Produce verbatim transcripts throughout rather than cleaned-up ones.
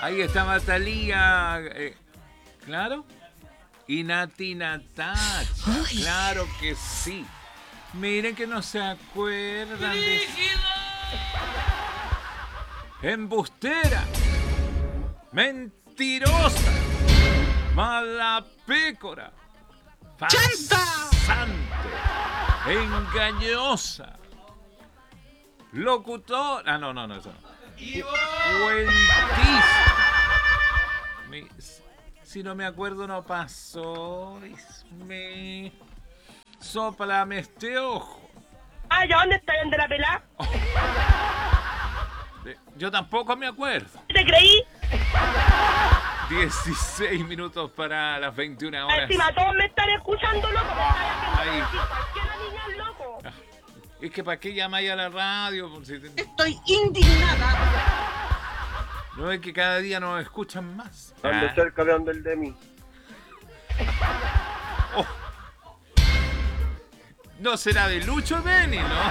Ahí está Matalía. Eh, ¿Claro? Y Nati Natach. Claro que sí. Miren que no se acuerdan de... Embustera. Mentirosa. Malapécora. Farsante. Engañosa. Locutor. Ah, no, no, no, eso no. Cuentista. Me, si no me acuerdo, no pasó. Me. Sóplame este ojo. Ah, ¿ya dónde está el de la pelá? Oh. Yo tampoco me acuerdo. ¿Te creí? dieciséis minutos para las veintiuna horas. Encima todos me están escuchando, loco. Ay. Cualquiera niña es loco. Es que para qué llamáis a la radio. Estoy indignada. No es que cada día nos escuchan más. Ando ah. cerca de donde el de mí. Oh. No será de Lucho Beni, ¿no?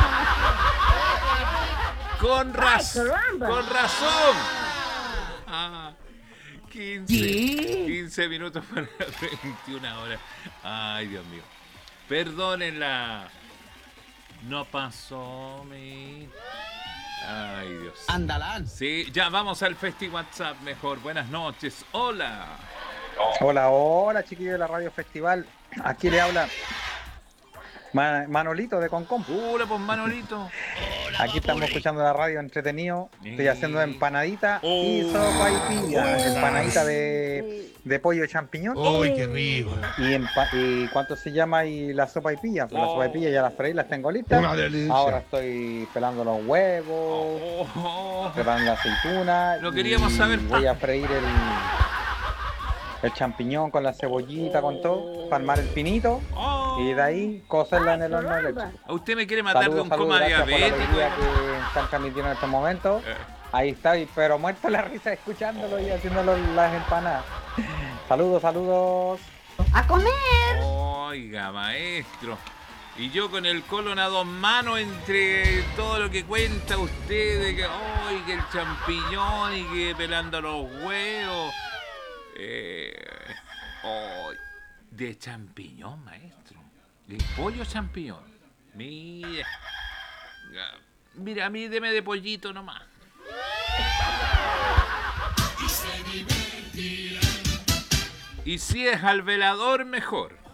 Con razón. Con razón. Ah, quince, quince minutos para las veintiuna horas. Ay, Dios mío. Perdónenla. No pasó, mi. Ay, Dios. Andalán. Sí, ya vamos al Festi WhatsApp mejor. Buenas noches. Hola. Hola, hola, chiquillos de la Radio Festival. Aquí le habla Man- Manolito de Concom. Hola, pues Manolito. Aquí estamos escuchando la radio entretenido. Estoy haciendo empanadita Oh. y sopa y pilla. Empanadita de, de pollo y champiñón. ¡Uy, qué rico! Y, empa- y ¿cuánto se llama? Y la sopa y pilla. Pues la sopa y pilla ya las freí, las tengo listas. Una delicia. Ahora estoy pelando los huevos, Oh, oh. preparando la aceituna. Lo queríamos y saber. Voy a freír el, el champiñón con la cebollita, con todo, para armar el pinito. Oh. Y de ahí cocerla en el horno eléctrico. ¿A usted me quiere matar Saludos, de un saludos, coma gracias por la diabético? alegría que están transmitiendo en estos momentos. Eh. Ahí está, pero muerto la risa escuchándolo y haciéndolo las empanadas. Saludos, saludos. ¡A comer! Oiga, maestro. Y yo con el colon a dos manos entre todo lo que cuenta usted de que, oh, que el champiñón y que pelando los huevos. Eh, oh, de champiñón, maestro. De pollo champiñón. Mira. Mira, a mí deme de pollito nomás. Y si es al velador, mejor.